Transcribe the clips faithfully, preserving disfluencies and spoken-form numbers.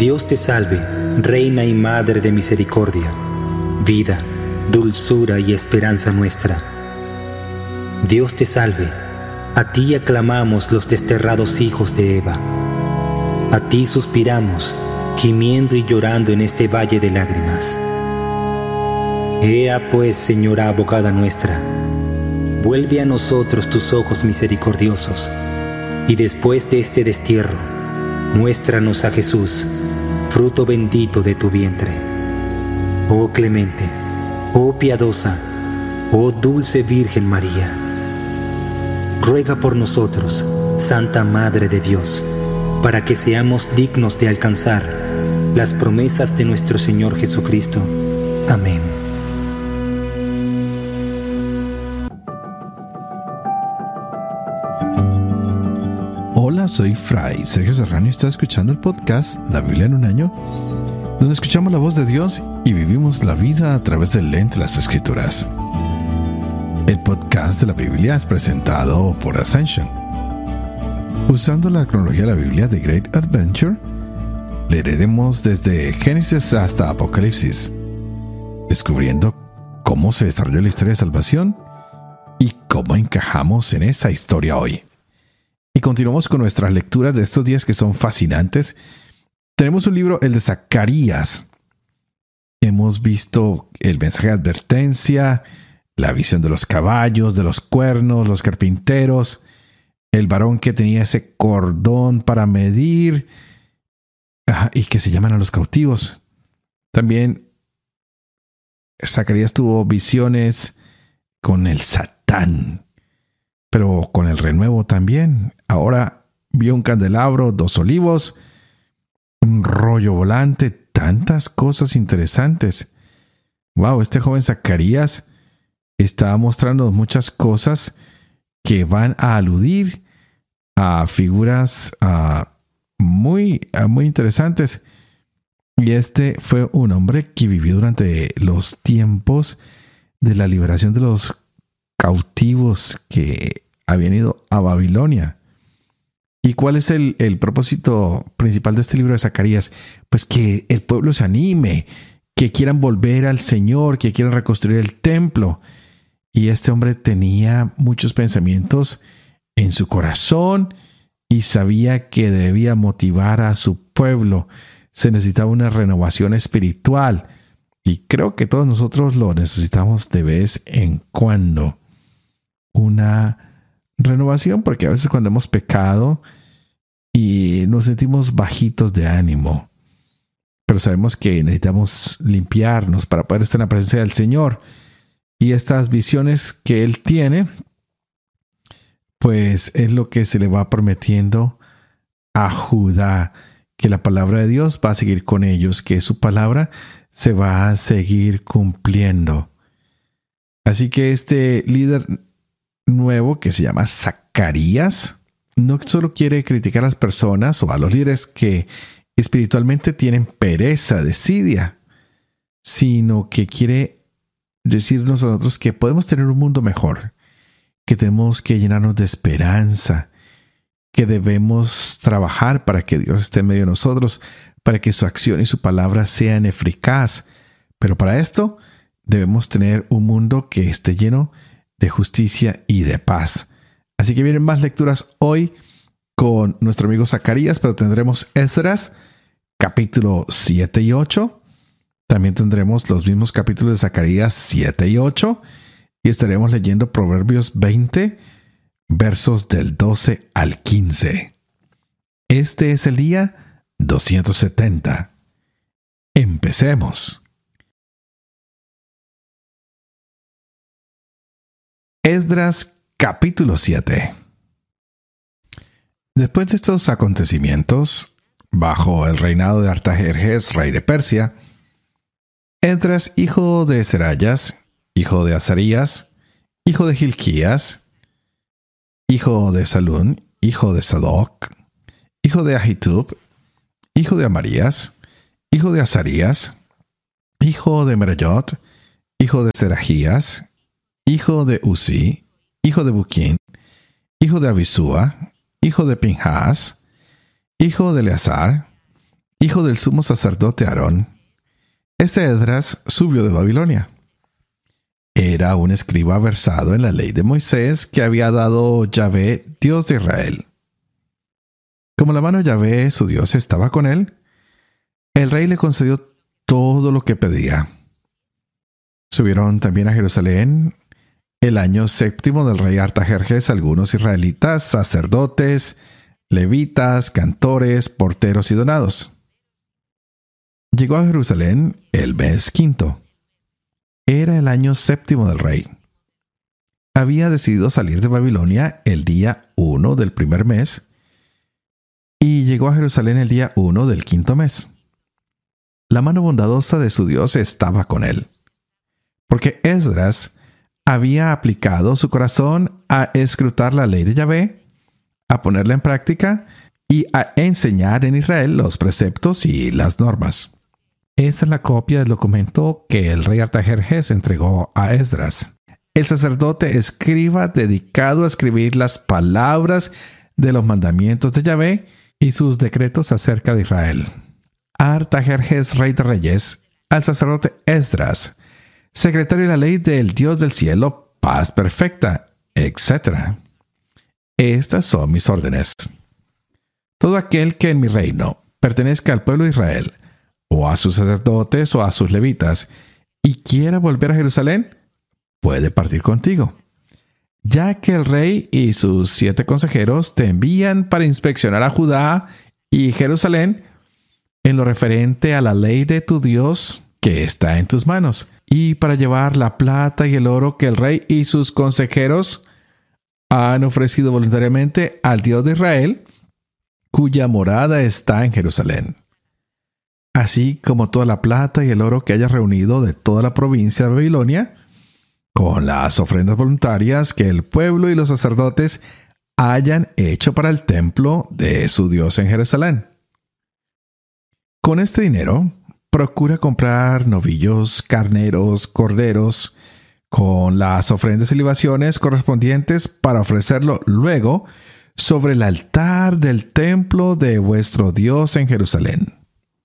Dios te salve, Reina y Madre de misericordia, vida, dulzura y esperanza nuestra. Dios te salve, a ti aclamamos los desterrados hijos de Eva. A ti suspiramos, gimiendo y llorando en este valle de lágrimas. Ea pues, Señora abogada nuestra, vuelve a nosotros tus ojos misericordiosos, y después de este destierro, muéstranos a Jesús, fruto bendito de tu vientre. Oh clemente, oh piadosa, oh dulce Virgen María, ruega por nosotros, Santa Madre de Dios, para que seamos dignos de alcanzar las promesas de nuestro Señor Jesucristo. Amén. Hola, soy Fray Sergio Serrano y está escuchando el podcast La Biblia en un año, donde escuchamos la voz de Dios y vivimos la vida a través del lente de las Escrituras. El podcast de la Biblia es presentado por Ascension. Usando la cronología de la Biblia de Great Adventure, leeremos desde Génesis hasta Apocalipsis, descubriendo cómo se desarrolló la historia de salvación y cómo encajamos en esa historia hoy. Y continuamos con nuestras lecturas de estos días que son fascinantes. Tenemos un libro, el de Zacarías. Hemos visto el mensaje de advertencia, la visión de los caballos, de los cuernos, los carpinteros, el varón que tenía ese cordón para medir y que se llaman a los cautivos. También Zacarías tuvo visiones con el Satán, pero con el renuevo también. Ahora vio un candelabro, dos olivos, un rollo volante, tantas cosas interesantes. Wow, este joven Zacarías está mostrando muchas cosas que van a aludir a figuras uh, muy, uh, muy interesantes. Y este fue un hombre que vivió durante los tiempos de la liberación de los cautivos que habían ido a Babilonia. ¿Y cuál es el, el propósito principal de este libro de Zacarías? Pues que el pueblo se anime, que quieran volver al Señor, que quieran reconstruir el templo. Y este hombre tenía muchos pensamientos en su corazón y sabía que debía motivar a su pueblo. Se necesitaba una renovación espiritual. Y creo que todos nosotros lo necesitamos de vez en cuando. Una renovación, porque a veces cuando hemos pecado y nos sentimos bajitos de ánimo, pero sabemos que necesitamos limpiarnos para poder estar en la presencia del Señor. Y estas visiones que Él tiene, pues es lo que se le va prometiendo a Judá, que la palabra de Dios va a seguir con ellos, que su palabra se va a seguir cumpliendo. Así que este líder nuevo que se llama Zacarías no solo quiere criticar a las personas o a los líderes que espiritualmente tienen pereza, desidia, sino que quiere decirnos a nosotros que podemos tener un mundo mejor, que tenemos que llenarnos de esperanza, que debemos trabajar para que Dios esté en medio de nosotros, para que su acción y su palabra sean eficaz. Pero para esto debemos tener un mundo que esté lleno de justicia y de paz. Así que vienen más lecturas hoy con nuestro amigo Zacarías, pero tendremos Esdras, capítulo siete y ocho. También tendremos los mismos capítulos de Zacarías siete y ocho. Y estaremos leyendo Proverbios veinte, versos del doce al quince. Este es el día doscientos setenta. Empecemos. Esdras capítulo siete. Después de estos acontecimientos, bajo el reinado de Artajerjes, rey de Persia, Esdras, hijo de Serayas, hijo de Azarías, hijo de Hilquías, hijo de Salún, hijo de Sadoc, hijo de Ahitub, hijo de Amarías, hijo de Azarías, hijo de Merayot, hijo de Serajías, hijo de Uzi, hijo de Buquín, hijo de Abisúa, hijo de Pinhas, hijo de Eleazar, hijo del sumo sacerdote Aarón, este Esdras subió de Babilonia. Era un escriba versado en la ley de Moisés que había dado Yahvé, Dios de Israel. Como la mano de Yahvé, su Dios, estaba con él, el rey le concedió todo lo que pedía. Subieron también a Jerusalén el año séptimo del rey Artajerjes algunos israelitas, sacerdotes, levitas, cantores, porteros y donados. Llegó a Jerusalén el mes quinto. Era el año séptimo del rey. Había decidido salir de Babilonia el día uno del primer mes y llegó a Jerusalén el día uno del quinto mes. La mano bondadosa de su Dios estaba con él, porque Esdras había aplicado su corazón a escrutar la ley de Yahvé, a ponerla en práctica y a enseñar en Israel los preceptos y las normas. Esta es la copia del documento que el rey Artajerjes entregó a Esdras, el sacerdote escriba dedicado a escribir las palabras de los mandamientos de Yahvé y sus decretos acerca de Israel. Artajerjes, rey de reyes, al sacerdote Esdras, secretario de la ley del Dios del cielo, paz perfecta, etcétera. Estas son mis órdenes. Todo aquel que en mi reino pertenezca al pueblo de Israel, o a sus sacerdotes o a sus levitas, y quiera volver a Jerusalén, puede partir contigo, ya que el rey y sus siete consejeros te envían para inspeccionar a Judá y Jerusalén en lo referente a la ley de tu Dios que está en tus manos, y para llevar la plata y el oro que el rey y sus consejeros han ofrecido voluntariamente al Dios de Israel, cuya morada está en Jerusalén, así como toda la plata y el oro que hayas reunido de toda la provincia de Babilonia, con las ofrendas voluntarias que el pueblo y los sacerdotes hayan hecho para el templo de su Dios en Jerusalén. Con este dinero, procura comprar novillos, carneros, corderos, con las ofrendas y libaciones correspondientes para ofrecerlo luego sobre el altar del templo de vuestro Dios en Jerusalén.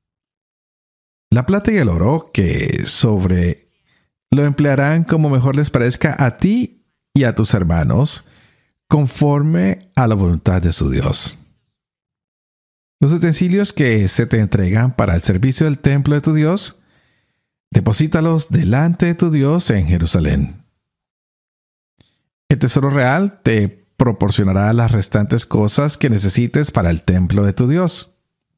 La plata y el oro que sobre lo emplearán como mejor les parezca a ti y a tus hermanos, conforme a la voluntad de su Dios. Los utensilios que se te entregan para el servicio del templo de tu Dios, deposítalos delante de tu Dios en Jerusalén. El tesoro real te proporcionará las restantes cosas que necesites para el templo de tu Dios.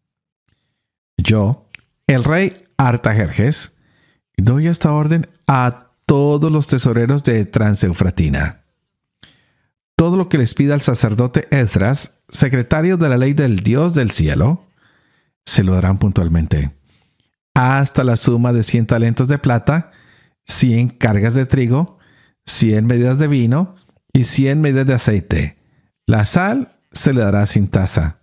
Yo, el rey Artajerjes, doy esta orden a todos los tesoreros de Transeufratina. Todo lo que les pida el sacerdote Esdras, secretario de la ley del Dios del cielo, se lo darán puntualmente, hasta la suma de cien talentos de plata, cien cargas de trigo, cien medidas de vino y cien medidas de aceite. La sal se le dará sin tasa.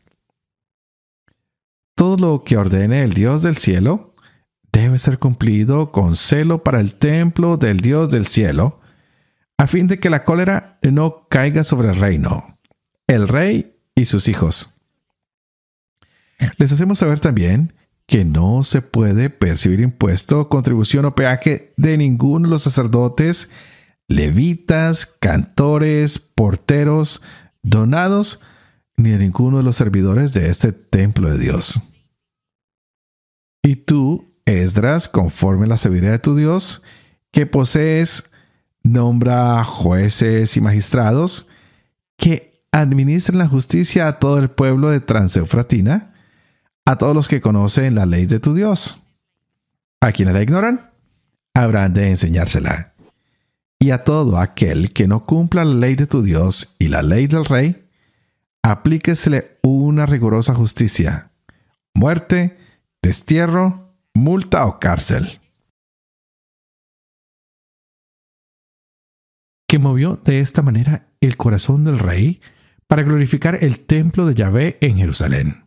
Todo lo que ordene el Dios del cielo debe ser cumplido con celo para el templo del Dios del cielo, a fin de que la cólera no caiga sobre el reino, el rey y sus hijos. Les hacemos saber también que no se puede percibir impuesto, contribución o peaje de ninguno de los sacerdotes, levitas, cantores, porteros, donados, ni de ninguno de los servidores de este templo de Dios. Y tú, Esdras, conforme a la sabiduría de tu Dios, que posees, nombra jueces y magistrados que administren la justicia a todo el pueblo de Transeufratina, a todos los que conocen la ley de tu Dios. A quienes la ignoran, habrán de enseñársela. Y a todo aquel que no cumpla la ley de tu Dios y la ley del rey, aplíquesele una rigurosa justicia: muerte, destierro, multa o cárcel. Que movió de esta manera el corazón del rey para glorificar el templo de Yahvé en Jerusalén.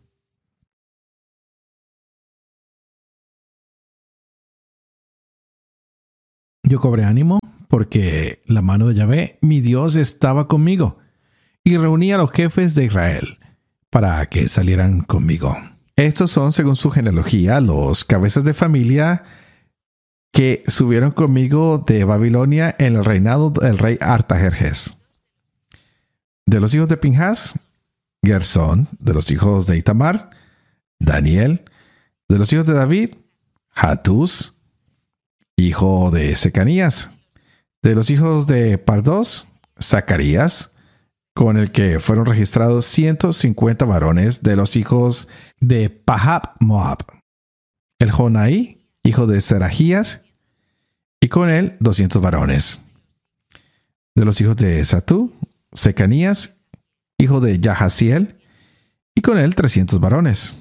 Yo cobré ánimo porque la mano de Yahvé, mi Dios, estaba conmigo, y reuní a los jefes de Israel para que salieran conmigo. Estos son, según su genealogía, los cabezas de familia que subieron conmigo de Babilonia en el reinado del rey Artajerjes. De los hijos de Pinhas, Gersón. De los hijos de Itamar, Daniel. De los hijos de David, Hatús, hijo de Secanías. De los hijos de Pardos, Zacarías, con el que fueron registrados ciento cincuenta varones. De los hijos de Pahab Moab, el Jonaí, hijo de Serajías, y con él doscientos varones. De los hijos de Satú, Secanías, hijo de Yahaziel, y con él trescientos varones.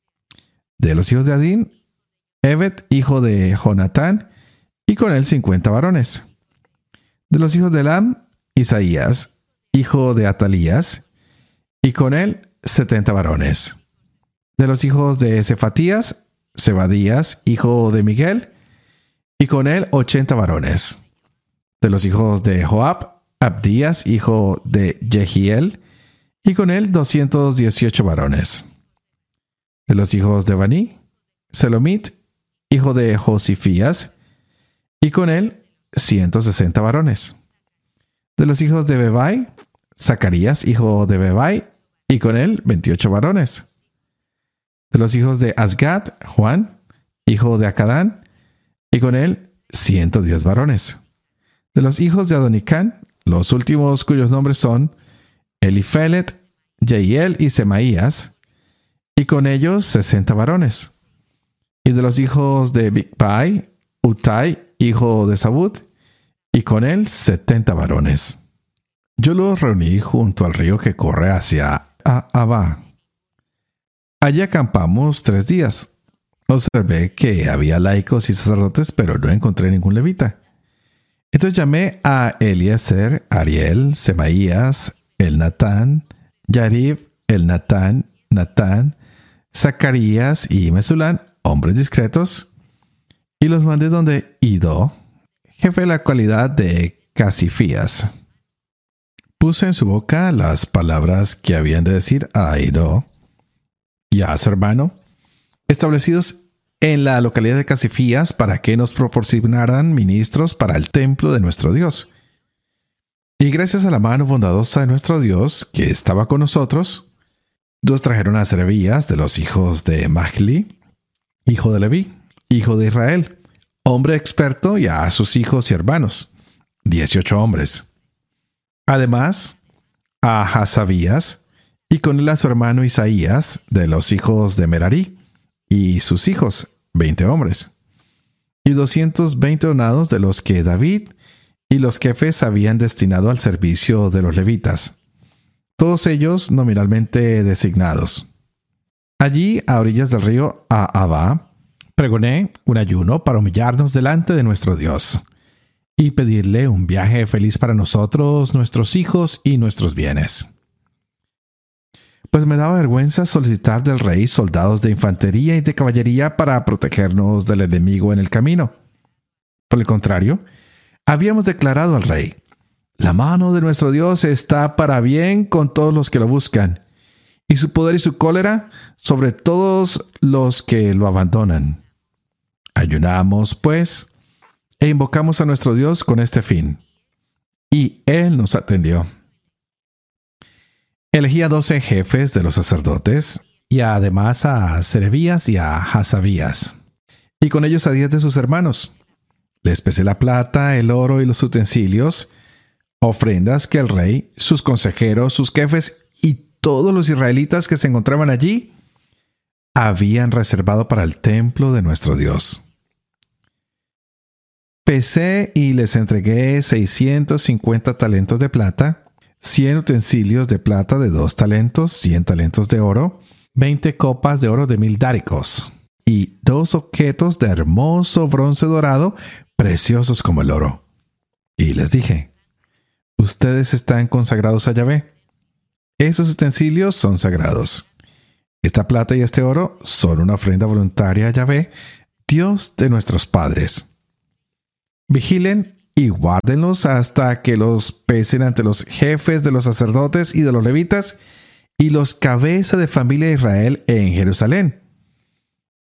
De los hijos de Adín, Ebed, hijo de Jonatán, y con él cincuenta varones. De los hijos de Elam, Isaías, hijo de Atalías, y con él setenta varones. De los hijos de Cefatías, Zebadías, hijo de Miguel, y con él ochenta varones. De los hijos de Joab, Abdías, hijo de Jehiel, y con él doscientos dieciocho varones. De los hijos de Baní, Selomit, hijo de Josifías, y con él ciento sesenta varones. De los hijos de Bebai, Zacarías, hijo de Bebai, y con él veintiocho varones. De los hijos de Asgad, Juan, hijo de Acadán, y con él ciento diez varones. De los hijos de Adonicán, los últimos cuyos nombres son Elifelet, Jeiel y Semaías, y con ellos sesenta varones. Y de los hijos de Bigpai, Utai, hijo de Zabud, y con él setenta varones. Yo los reuní junto al río que corre hacia Ahava. Allí acampamos tres días. Observé que había laicos y sacerdotes, pero no encontré ningún levita. Entonces llamé a Eliezer, Ariel, Semaías, Elnatán, Yarib, Elnatán, Natán, Zacarías y Mesulán, hombres discretos, y los mandé donde Idó, jefe de la cualidad de Casifías. Puse en su boca las palabras que habían de decir a Idó y a su hermano, establecidos en la localidad de Casifías, para que nos proporcionaran ministros para el templo de nuestro Dios. Y gracias a la mano bondadosa de nuestro Dios, que estaba con nosotros, nos trajeron a Serebías de los hijos de Mahli, hijo de Leví, hijo de Israel, hombre experto, y a sus hijos y hermanos, dieciocho hombres. Además, a Hasabías, y con él a su hermano Isaías, de los hijos de Merarí, y sus hijos, veinte hombres. Y doscientos veinte donados, de los que David y los jefes habían destinado al servicio de los levitas, todos ellos nominalmente designados. Allí, a orillas del río Ahava, pregoné un ayuno para humillarnos delante de nuestro Dios y pedirle un viaje feliz para nosotros, nuestros hijos y nuestros bienes. Pues me daba vergüenza solicitar del rey soldados de infantería y de caballería para protegernos del enemigo en el camino. Por el contrario, habíamos declarado al rey: la mano de nuestro Dios está para bien con todos los que lo buscan, y su poder y su cólera sobre todos los que lo abandonan. Ayunamos, pues, e invocamos a nuestro Dios con este fin, y él nos atendió. Elegí a doce jefes de los sacerdotes, y además a Serebías y a Hasabías, y con ellos a diez de sus hermanos. Les pesé la plata, el oro y los utensilios, ofrendas que el rey, sus consejeros, sus jefes y todos los israelitas que se encontraban allí habían reservado para el templo de nuestro Dios. Pesé y les entregué seiscientos cincuenta talentos de plata, cien utensilios de plata de dos talentos, cien talentos de oro, veinte copas de oro de mil dáricos, y dos objetos de hermoso bronce dorado, preciosos como el oro. Y les dije: ustedes están consagrados a Yahvé. Estos utensilios son sagrados. Esta plata y este oro son una ofrenda voluntaria a Yahvé, Dios de nuestros padres. Vigilen y guárdenlos hasta que los pesen ante los jefes de los sacerdotes y de los levitas y los cabezas de familia de Israel en Jerusalén.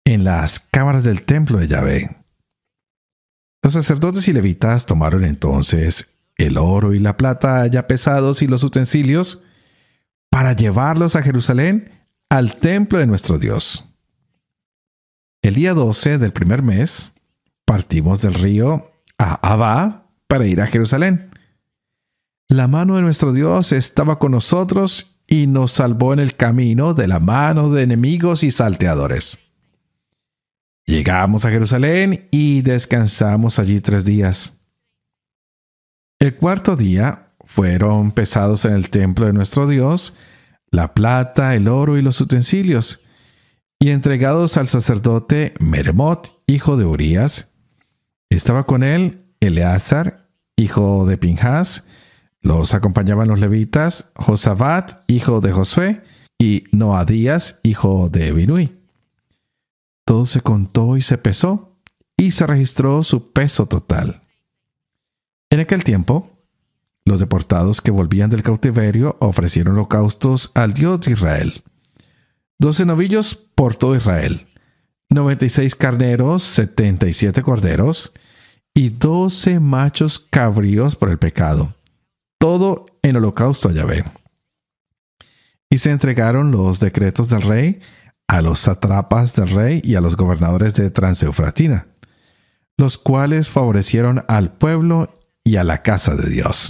en las cámaras del templo de Yahvé. Los sacerdotes y levitas tomaron entonces el oro y la plata ya pesados y los utensilios para llevarlos a Jerusalén al templo de nuestro Dios. El día doce del primer mes partimos del río a Abá para ir a Jerusalén. La mano de nuestro Dios estaba con nosotros y nos salvó en el camino de la mano de enemigos y salteadores. Llegamos a Jerusalén y descansamos allí tres días. El cuarto día fueron pesados en el templo de nuestro Dios la plata, el oro y los utensilios, y entregados al sacerdote Meremot, hijo de Urías. Estaba con él Eleazar, hijo de Pinjas. Los acompañaban los levitas, Josabat, hijo de Josué, y Noadías, hijo de Binui. Todo se contó y se pesó, y se registró su peso total. En aquel tiempo, los deportados que volvían del cautiverio ofrecieron holocaustos al Dios de Israel. Doce novillos por todo Israel, noventa y seis carneros, setenta y siete corderos, y doce machos cabríos por el pecado. Todo en holocausto a Yahvé. Y se entregaron los decretos del rey a los sátrapas del rey y a los gobernadores de Transeufratina, los cuales favorecieron al pueblo y a la casa de Dios.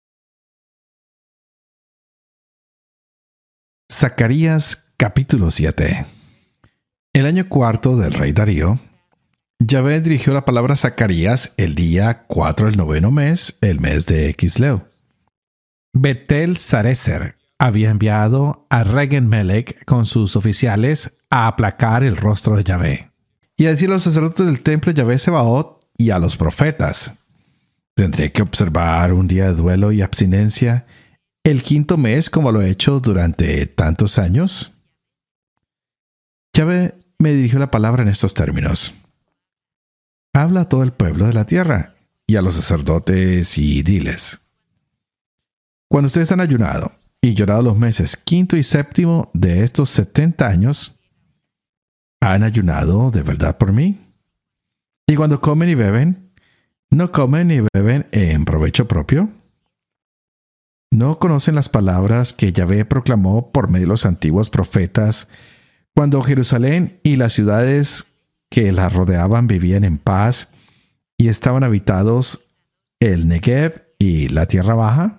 Zacarías capítulo siete. El año cuarto del rey Darío, Yahvé dirigió la palabra a Zacarías el día cuatro del noveno mes, el mes de Quisleu. Betel Sarecer había enviado a Regen-Melech con sus oficiales a aplacar el rostro de Yahvé y a decir a los sacerdotes del templo Yahvé Sebaot y a los profetas: tendré que observar un día de duelo y abstinencia el quinto mes como lo he hecho durante tantos años. Yahvé me dirigió la palabra en estos términos: habla a todo el pueblo de la tierra y a los sacerdotes y diles: cuando ustedes han ayunado y llorado los meses quinto y séptimo de estos setenta años, ¿han ayunado de verdad por mí? Y cuando comen y beben, ¿no comen y beben en provecho propio? ¿No conocen las palabras que Yahvé proclamó por medio de los antiguos profetas cuando Jerusalén y las ciudades que la rodeaban vivían en paz y estaban habitados el Negev y la tierra baja?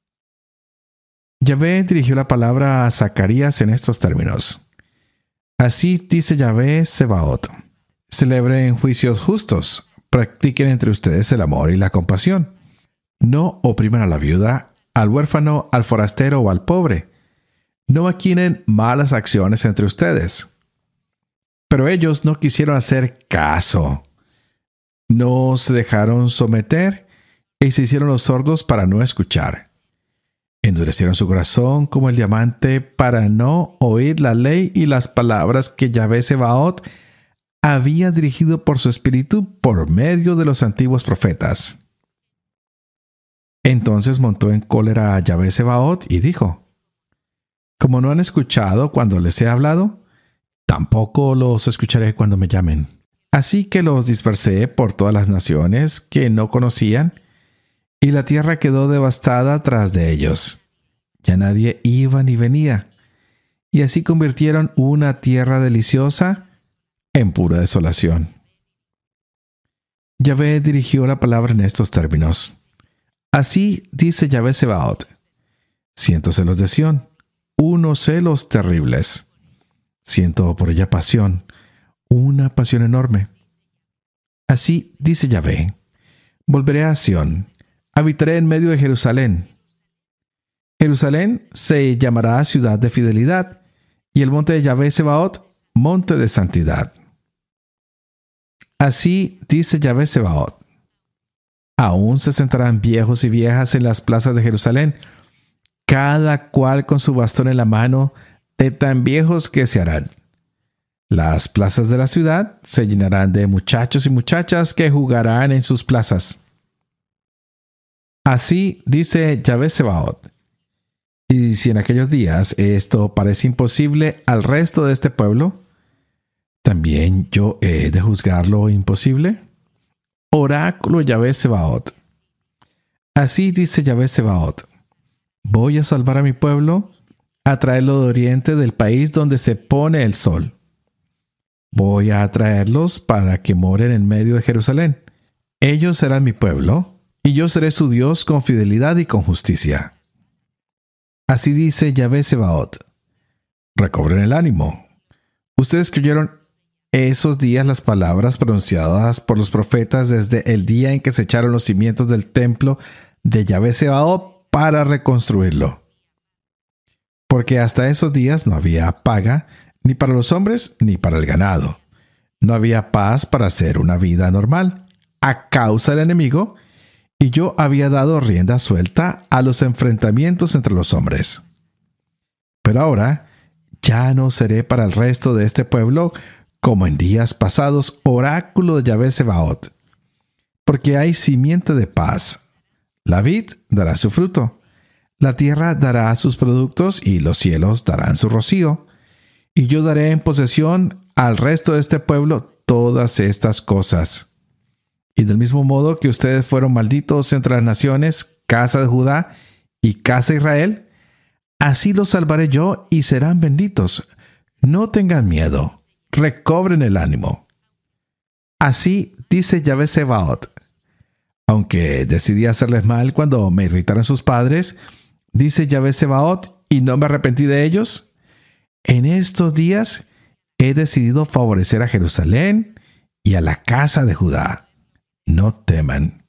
Yahvé dirigió la palabra a Zacarías en estos términos: así dice Yahvé Sebaot: celebren juicios justos, practiquen entre ustedes el amor y la compasión. No opriman a la viuda, al huérfano, al forastero o al pobre. No maquinen malas acciones entre ustedes. Pero ellos no quisieron hacer caso. No se dejaron someter y se hicieron los sordos para no escuchar. Endurecieron su corazón como el diamante para no oír la ley y las palabras que Yahvé Sebaot había dirigido por su espíritu por medio de los antiguos profetas. Entonces montó en cólera a Yahvé Sebaot y dijo: como no han escuchado cuando les he hablado, tampoco los escucharé cuando me llamen. Así que los dispersé por todas las naciones que no conocían, y la tierra quedó devastada tras de ellos. Ya nadie iba ni venía, y así convirtieron una tierra deliciosa en pura desolación. Yahvé dirigió la palabra en estos términos: así dice Yahvé Sebaot: siento celos de Sión, unos celos terribles. Siento por ella pasión, una pasión enorme. Así dice Yahvé: volveré a Sión, habitaré en medio de Jerusalén. Jerusalén se llamará ciudad de fidelidad, y el monte de Yahvé Sebaot, monte de santidad. Así dice Yahvé Sebaot: aún se sentarán viejos y viejas en las plazas de Jerusalén, cada cual con su bastón en la mano, de tan viejos que se harán. Las plazas de la ciudad se llenarán de muchachos y muchachas que jugarán en sus plazas. Así dice Yahvé Sebaot: y si en aquellos días esto parece imposible al resto de este pueblo, ¿también yo he de juzgar lo imposible? Oráculo de Yahvé Sebaot. Así dice Yahvé Sebaot: voy a salvar a mi pueblo, a traerlo de oriente, del país donde se pone el sol. Voy a traerlos para que moren en medio de Jerusalén. Ellos serán mi pueblo, y yo seré su Dios con fidelidad y con justicia. Así dice Yahvé Sebaot: recobren el ánimo. Ustedes que oyeron esos días las palabras pronunciadas por los profetas desde el día en que se echaron los cimientos del templo de Yahvé Sebaot para reconstruirlo. Porque hasta esos días no había paga ni para los hombres ni para el ganado. No había paz para hacer una vida normal a causa del enemigo, y yo había dado rienda suelta a los enfrentamientos entre los hombres. Pero ahora ya no seré para el resto de este pueblo como en días pasados, oráculo de Yahvé Sebaot, porque hay simiente de paz. La vid dará su fruto, la tierra dará sus productos y los cielos darán su rocío. Y yo daré en posesión al resto de este pueblo todas estas cosas. Y del mismo modo que ustedes fueron malditos entre las naciones, casa de Judá y casa de Israel, así los salvaré yo y serán benditos. No tengan miedo, recobren el ánimo. Así dice Yahvé Sebaot: aunque decidí hacerles mal cuando me irritaron sus padres, dice Yahvé Sebaot, y no me arrepentí de ellos, en estos días he decidido favorecer a Jerusalén y a la casa de Judá. No teman.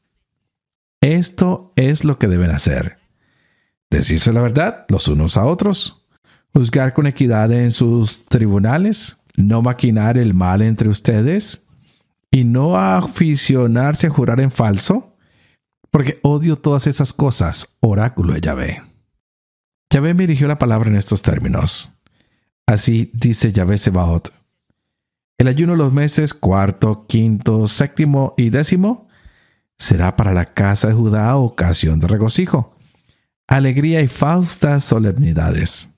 Esto es lo que deben hacer: decirse la verdad los unos a otros, juzgar con equidad en sus tribunales, no maquinar el mal entre ustedes, y no aficionarse a jurar en falso, porque odio todas esas cosas, oráculo de Yahvé. Yahvé me dirigió la palabra en estos términos. Así dice Yahvé Sebaot: el ayuno de los meses cuarto, quinto, séptimo y décimo será para la casa de Judá ocasión de regocijo, alegría y faustas solemnidades.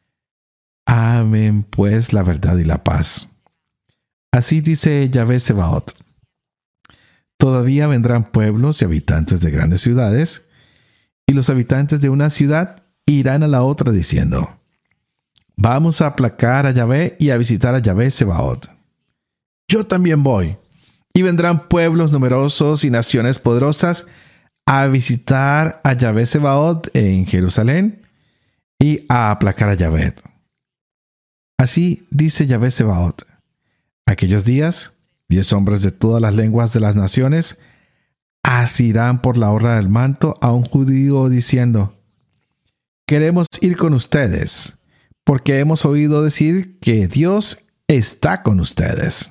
Amen pues la verdad y la paz. Así dice Yahvé Sebaot: todavía vendrán pueblos y habitantes de grandes ciudades, y los habitantes de una ciudad irán a la otra diciendo: vamos a aplacar a Yahvé y a visitar a Yahvé Sebaot. Yo también voy. Y vendrán pueblos numerosos y naciones poderosas a visitar a Yahvé Sebaot en Jerusalén y a aplacar a Yahvé. Así dice Yahvé Sebaot: aquellos días, diez hombres de todas las lenguas de las naciones asirán por la orla del manto a un judío diciendo: queremos ir con ustedes, porque hemos oído decir que Dios está con ustedes.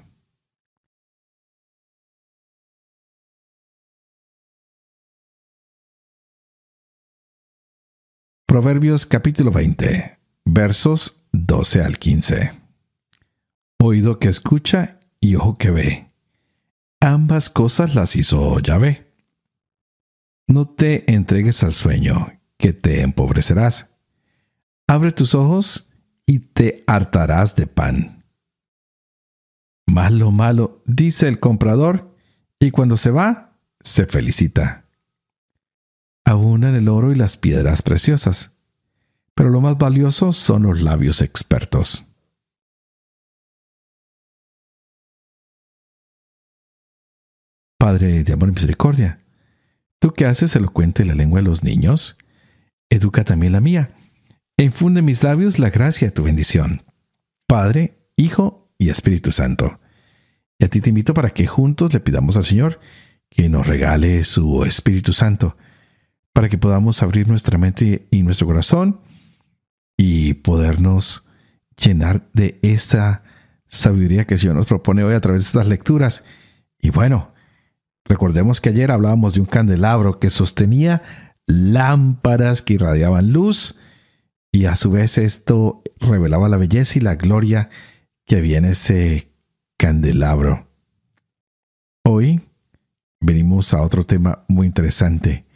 Proverbios capítulo veinte, versos doce al quince. Oído que escucha y ojo que ve. Ambas cosas las hizo Yahvé. No te entregues al sueño, que te empobrecerás. Abre tus ojos y te hartarás de pan. Malo, malo, dice el comprador, y cuando se va, se felicita. Abundan el oro y las piedras preciosas, pero lo más valioso son los labios expertos. Padre de amor y misericordia, tú que haces elocuente la lengua de los niños, educa también la mía, e infunde en mis labios la gracia de tu bendición. Padre, Hijo y Espíritu Santo. Y a ti te invito para que juntos le pidamos al Señor que nos regale su Espíritu Santo, para que podamos abrir nuestra mente y nuestro corazón y podernos llenar de esa sabiduría que el Señor nos propone hoy a través de estas lecturas. Y bueno, recordemos que ayer hablábamos de un candelabro que sostenía lámparas que irradiaban luz, y a su vez esto revelaba la belleza y la gloria que había en ese candelabro. Hoy venimos a otro tema muy interesante.